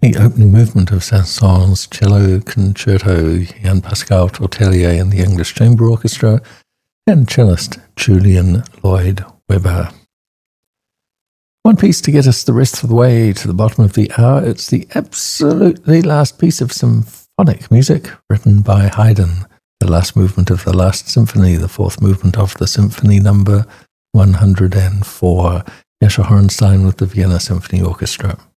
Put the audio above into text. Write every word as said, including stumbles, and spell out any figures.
The opening movement of Saint-Saëns Cello Concerto, Jan Pascal Tortelier and the English Chamber Orchestra, and cellist Julian Lloyd Webber. One piece to get us the rest of the way to the bottom of the hour. It's the absolutely last piece of symphonic music written by Haydn, the last movement of the last symphony, the fourth movement of the symphony number one hundred four. Jascha Hornstein with the Vienna Symphony Orchestra.